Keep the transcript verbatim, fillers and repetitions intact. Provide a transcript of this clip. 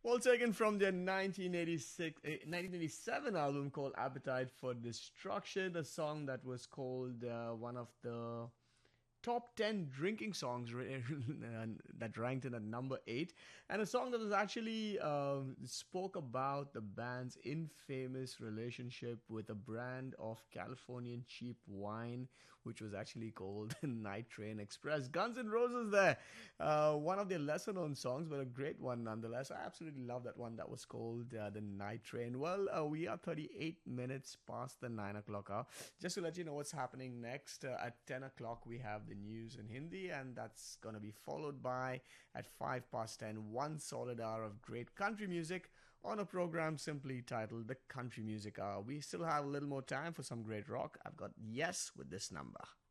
Well, taken from their nineteen eighty-six, eh, nineteen eighty-seven album called Appetite for Destruction, a song that was called uh, one of the top ten drinking songs that ranked in at number eight, and a song that was actually um, spoke about the band's infamous relationship with a brand of Californian cheap wine, which was actually called Night Train Express. Guns N' Roses there, uh, one of their lesser known songs, but a great one nonetheless. I absolutely love that one that was called uh, the Night Train. Well, uh, we are thirty-eight minutes past the nine o'clock hour. Just to let you know what's happening next, uh, at ten o'clock we have the news in Hindi, and that's going to be followed by, at five past ten, one solid hour of great country music on a program simply titled The Country Music Hour. We still have a little more time for some great rock. I've got Yes with this number.